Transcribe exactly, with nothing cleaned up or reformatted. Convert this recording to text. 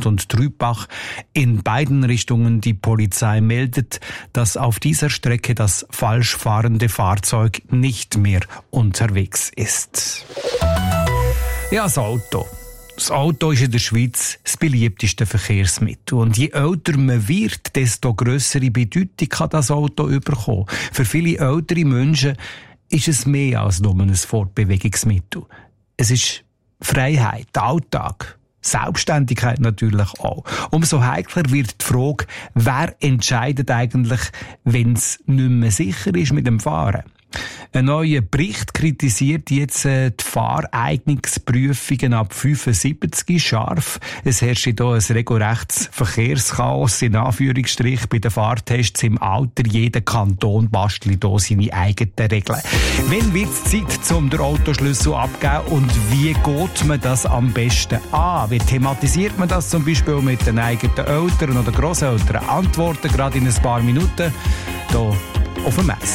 Dortmund und Trübach. In beiden Richtungen die Polizei meldet, dass auf dieser Strecke das falsch fahrende Fahrzeug nicht mehr unterwegs ist. Ja, das Auto. Das Auto ist in der Schweiz das beliebteste Verkehrsmittel. Und je älter man wird, desto grössere Bedeutung kann das Auto bekommen. Für viele ältere Menschen ist es mehr als nur ein Fortbewegungsmittel. Es ist Freiheit, Alltag, Selbstständigkeit natürlich auch. Umso heikler wird die Frage, wer entscheidet eigentlich, wenn es nicht mehr sicher ist mit dem Fahren. Ein neuer Bericht kritisiert jetzt äh, die Fahreignungsprüfungen ab fünfundsiebzig scharf. Es herrscht hier ein regelrechtes Verkehrschaos in Anführungsstrich bei den Fahrtests im Alter. Jeder Kanton bastelt hier seine eigenen Regeln. Wann wird es Zeit, um den Autoschlüssel abzugeben und wie geht man das am besten an? Wie thematisiert man das zum Beispiel mit den eigenen Eltern oder Grosseltern? Antworten gerade in ein paar Minuten hier auf dem Mess.